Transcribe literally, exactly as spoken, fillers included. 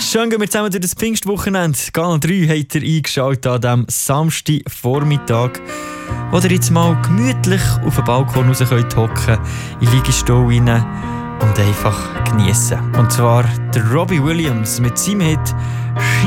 Schön gehen wir zusammen durch das Pfingstwochenende. Kanal drei habt ihr eingeschaltet an diesem Samstagvormittag, wo ihr jetzt mal gemütlich auf den Balkon raus könnt hocken, in den Liegestuhl rein und einfach geniessen. Und zwar der Robbie Williams mit seinem Hit